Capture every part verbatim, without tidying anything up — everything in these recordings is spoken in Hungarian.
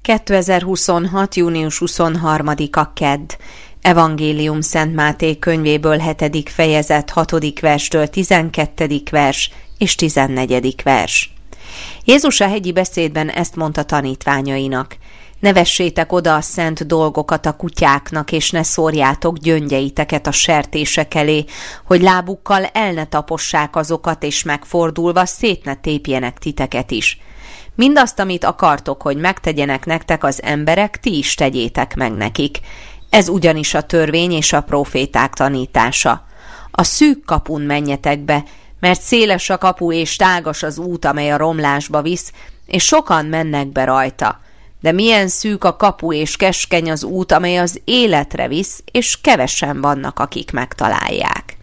kétezer-huszonhat. június huszonharmadika kedd. Evangélium Szent Máté könyvéből hetedik fejezet hatodik verstől tizenkettedik vers és tizennegyedik vers. Jézus a hegyi beszédben ezt mondta tanítványainak: ne vessétek oda a szent dolgokat a kutyáknak, és ne szórjátok gyöngyeiteket a sertések elé, hogy lábukkal el ne tapossák azokat, és megfordulva szét ne tépjenek titeket is. Mindazt, amit akartok, hogy megtegyenek nektek az emberek, ti is tegyétek meg nekik. Ez ugyanis a törvény és a próféták tanítása. A szűk kapun menjetek be, mert széles a kapu és tágas az út, amely a romlásba visz, és sokan mennek be rajta. De milyen szűk a kapu és keskeny az út, amely az életre visz, és kevesen vannak, akik megtalálják.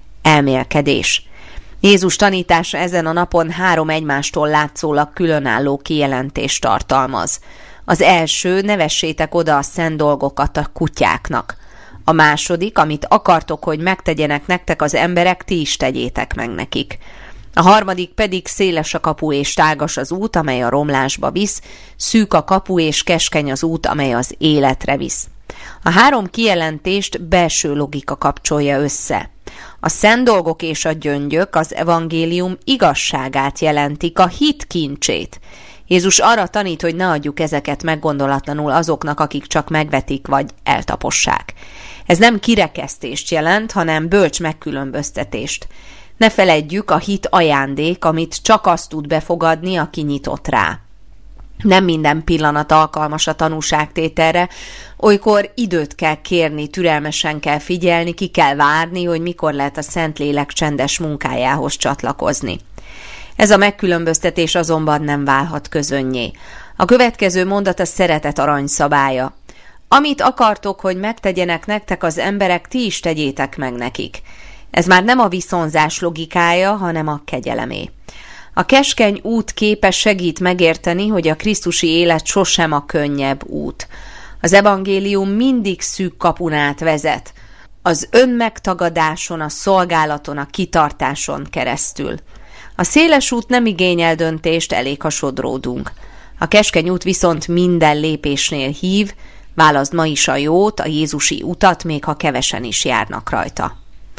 Elmélkedés. Jézus tanítása ezen a napon három egymástól látszólag különálló kijelentést tartalmaz. Az első: ne vessétek oda a szent dolgokat a kutyáknak. A második: amit akartok, hogy megtegyenek nektek az emberek, ti is tegyétek meg nekik. A harmadik pedig: széles a kapu és tágas az út, amely a romlásba visz, szűk a kapu és keskeny az út, amely az életre visz. A három kijelentést belső logika kapcsolja össze. A szent dolgok és a gyöngyök az evangélium igazságát jelentik, a hit kincsét. Jézus arra tanít, hogy ne adjuk ezeket meggondolatlanul azoknak, akik csak megvetik vagy eltapossák. Ez nem kirekesztést jelent, hanem bölcs megkülönböztetést. Ne feledjük, a hit ajándék, amit csak azt tud befogadni, aki nyitott rá. Nem minden pillanat alkalmas a tanúságtételre, olykor időt kell kérni, türelmesen kell figyelni, ki kell várni, hogy mikor lehet a Szentlélek csendes munkájához csatlakozni. Ez a megkülönböztetés azonban nem válhat közönnyé. A következő mondat a szeretet aranyszabálya. Amit akartok, hogy megtegyenek nektek az emberek, ti is tegyétek meg nekik. Ez már nem a viszonzás logikája, hanem a kegyelemé. A keskeny út képe segít megérteni, hogy a krisztusi élet sosem a könnyebb út. Az evangélium mindig szűk kapun át vezet, az önmegtagadáson, a szolgálaton, a kitartáson keresztül. A széles út nem igényel döntést, elég, ha sodródunk. A keskeny út viszont minden lépésnél hív: válaszd ma is a jót, a jézusi utat, még ha kevesen is járnak rajta.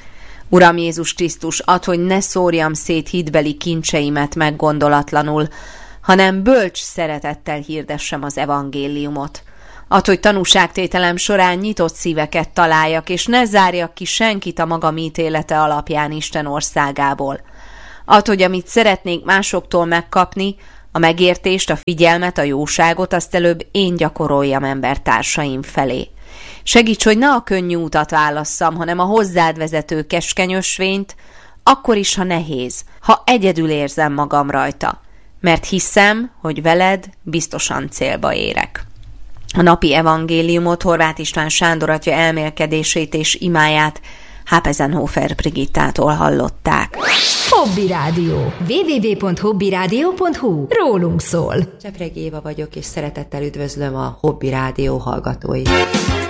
Uram Jézus Krisztus, add, hogy ne szórjam szét hitbeli kincseimet meggondolatlanul, hanem bölcs szeretettel hirdessem az evangéliumot. Add, hogy tanúságtételem során nyitott szíveket találjak, és ne zárjak ki senkit a magam ítélete alapján Isten országából. Add, hogy amit szeretnék másoktól megkapni, a megértést, a figyelmet, a jóságot, azt előbb én gyakoroljam embertársaim felé. Segíts, hogy ne a könnyű utat válasszam, hanem a hozzád vezető keskeny ösvényt, akkor is, ha nehéz, ha egyedül érzem magam rajta, mert hiszem, hogy veled biztosan célba érek. A napi evangéliumot Horváth István Sándor atya elmélkedését és imáját Hápezenhofer Brigittától hallották. Hobby Rádió. double-u double-u double-u pont hobby rádió pont hu. Rólunk szól. Csepregi Éva vagyok, és szeretettel üdvözlöm a Hobby Rádió hallgatóit.